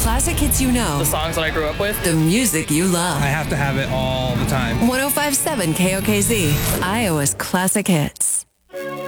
classic hits you know. The songs that I grew up with. The music you love. I have to have it all the time. 105.7 KOKZ, Iowa's classic hits.